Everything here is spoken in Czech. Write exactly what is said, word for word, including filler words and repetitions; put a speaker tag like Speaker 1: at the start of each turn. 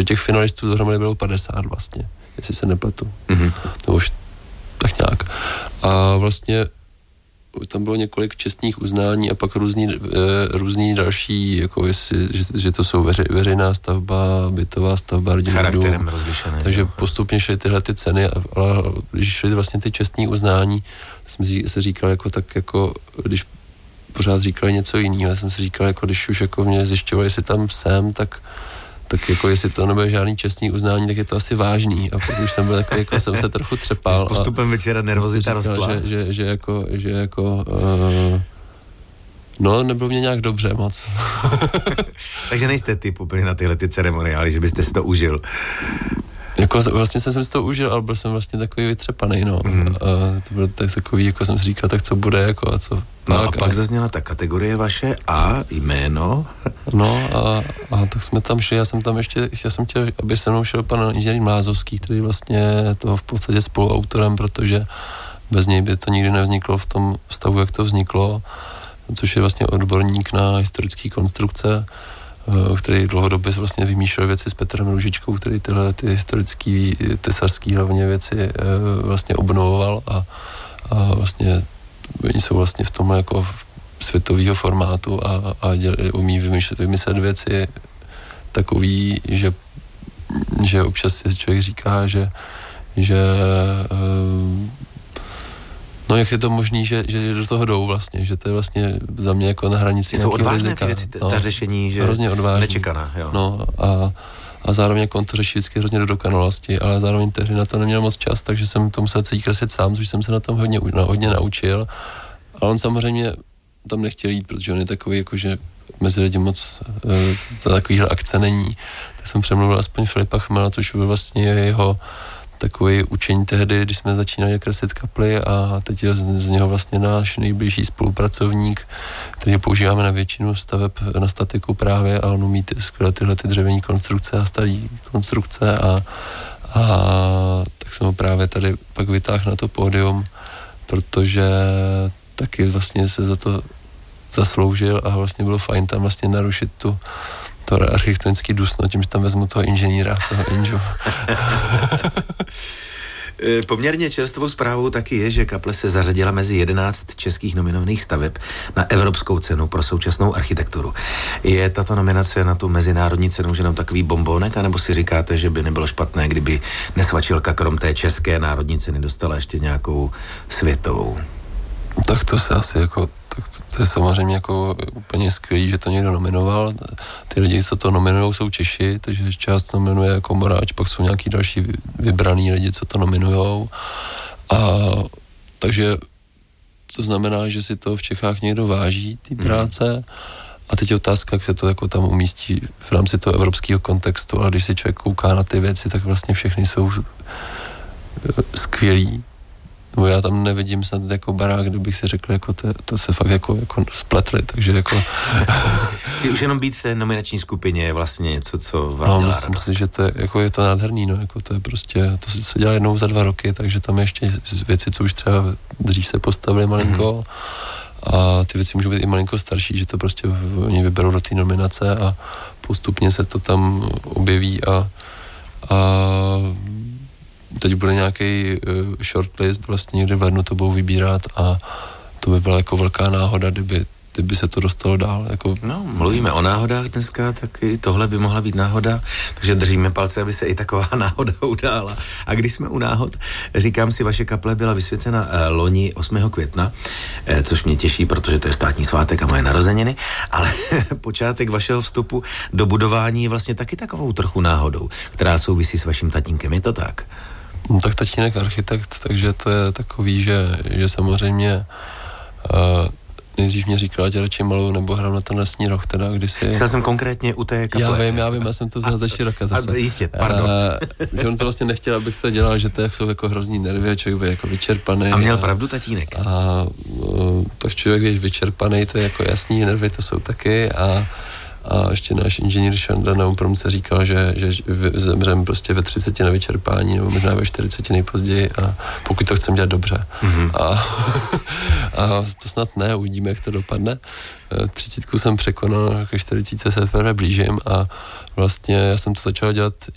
Speaker 1: těch finalistů dohromady bylo padesát vlastně, jestli se nepletu. Mm-hmm. To už tak nějak. A vlastně tam bylo několik čestných uznání a pak různý, e, různý další, jako jestli, že, že to jsou veři, veřejná stavba, bytová stavba,
Speaker 2: charakterem rozlišené.
Speaker 1: Takže jo. Postupně šly tyhle ty ceny, ale když šly vlastně ty čestní uznání, jsme se říkali jako tak jako, když pořád říkali něco jiného, já jsem si říkal, jako když už jako mě zjišťovali, jestli tam jsem, tak tak jako jestli to nebude žádný čestný uznání, tak je to asi vážný. A pokud už jsem byl takový, jako jsem se trochu třepal.
Speaker 2: S postupem večera nervozita rostla.
Speaker 1: Že, že, že jako, že jako uh, no, nebylo mě nějak dobře moc.
Speaker 2: Takže nejste typ úplně na tyhle ty ceremoniály, že byste si to užil.
Speaker 1: Jako vlastně jsem si to užil, ale byl jsem vlastně takový vytřepaný, no. Mm. A to bylo tak takový, jako jsem si říkal, tak co bude, jako a co.
Speaker 2: No tak, a pak a... zazněla ta kategorie vaše a jméno.
Speaker 1: No a, a tak jsme tam šli, já jsem tam ještě, já jsem chtěl, aby se mnou šel pan inženýr Mlázovský, který vlastně toho v podstatě spoluautorem, protože bez něj by to nikdy nevzniklo v tom stavu, jak to vzniklo, což je vlastně odborník na historické konstrukce, který dlouhodobě vlastně vymýšlel věci s Petrem Růžičkou, který tyhle ty historický, tesařský hlavně věci vlastně obnovoval a, a vlastně oni jsou vlastně v tomhle jako světového formátu a, a děl, umí vymyslet, vymyslet věci takový, že, že občas si člověk říká, že, že no jak je to možný, že, že do toho jdou vlastně, že to je vlastně za mě jako na hranici
Speaker 2: nějakého rizika. Jsou odvážné ty věci, ta no, řešení, že
Speaker 1: hrozně odvážný.
Speaker 2: Nečekaná, jo.
Speaker 1: No a, a zároveň jako on to řeší vždycky hrozně do dokonalosti, ale zároveň tehdy na to neměl moc čas, takže jsem to musel celý kreslit sám, což jsem se na tom hodně, hodně naučil. A on samozřejmě tam nechtěl jít, protože on je takový, jako že mezi lidi moc to takovýhle akce není. Tak jsem přemluvil aspoň Filipa Chmela, což byl vlastně jeho takový učení tehdy, když jsme začínali kreslit kaply a teď je z, z něho vlastně náš nejbližší spolupracovník, který používáme na většinu staveb na statiku právě a on umí ty, skvěle tyhle ty dřevění konstrukce a starý konstrukce a, a tak jsem ho právě tady pak vytáhl na to pódium, protože taky vlastně se za to zasloužil a vlastně bylo fajn tam vlastně narušit tu to architektonický dusno, tím, že tam vezmu toho inženýra, toho inžu.
Speaker 2: Poměrně čerstvou zprávou taky je, že kaple se zařadila mezi jedenáct českých nominovaných staveb na Evropskou cenu pro současnou architekturu. Je tato nominace na tu mezinárodní cenu už jenom takový bombónek, anebo si říkáte, že by nebylo špatné, kdyby Nesvačilka krom té české národní ceny dostala ještě nějakou světovou?
Speaker 1: Tak to se asi jako tak to, to je samozřejmě jako úplně skvělý, že to někdo nominoval. Ty lidi, co to nominují, jsou Češi, takže část to nominuje jako Moráč, pak jsou nějaký další vybraný lidi, co to nominujou. A takže to znamená, že si to v Čechách někdo váží, ty práce. A teď je otázka, jak se to jako tam umístí v rámci toho evropského kontextu, ale když si člověk kouká na ty věci, tak vlastně všechny jsou skvělý. No já tam nevidím snad jako barák, kdybych si řekl, jako to, to se fakt jako, jako spletli, takže jako...
Speaker 2: Či už jenom být v té nominační skupině je vlastně něco, co vám
Speaker 1: no,
Speaker 2: dělá
Speaker 1: myslím
Speaker 2: radost.
Speaker 1: si, že to je, jako je to nádherný, no, jako to je prostě, to se dělá jednou za dva roky, takže tam je ještě věci, co už třeba dřív se postavily malinko mm-hmm. a ty věci můžou být i malinko starší, že to prostě oni vyberou do té nominace a postupně se to tam objeví a, a teď bude nějaký uh, shortlist, vlastně někde v lednu to budou vybírat a to by byla jako velká náhoda, kdyby, kdyby se to dostalo dál. Jako...
Speaker 2: No, mluvíme o náhodách dneska, tak i tohle by mohla být náhoda, takže držíme palce, aby se i taková náhoda udála. A když jsme u náhod, říkám si, vaše kaple byla vysvěcena uh, loni osmého května, eh, což mě těší, protože to je státní svátek a moje narozeniny, ale počátek vašeho vstupu do budování je vlastně taky takovou trochu náhodou, která souvisí s vaším tatínkem, je to tak?
Speaker 1: No tak tatínek architekt, takže to je takový, že, že samozřejmě uh, nejdřív mě říkal, ať radši malou nebo hrám na ten lesní roh, teda kdysi...
Speaker 2: Myslel jsem konkrétně u té kaple.
Speaker 1: Já vím, já vím, já jsem to vzal za široka zase.
Speaker 2: A, jistě, pardon.
Speaker 1: Uh, že on to vlastně nechtěl, abych to dělal, že to jsou jako hrozný nervy, člověk je jako vyčerpaný.
Speaker 2: A měl a, pravdu tatínek.
Speaker 1: A uh, tak člověk je vyčerpaný, to je jako jasný, nervy to jsou taky a A ještě náš inženýr Šanda na Umpromce říkal, že, že zemřem prostě ve třiceti na vyčerpání, nebo možná ve čtyřiceti nejpozději, a pokud to chcem dělat dobře. Mm-hmm. A, a to snad ne, uvidíme, jak to dopadne. Třicítku jsem překonal, ke čtyřicítce se teprve blížím a vlastně já jsem to začal dělat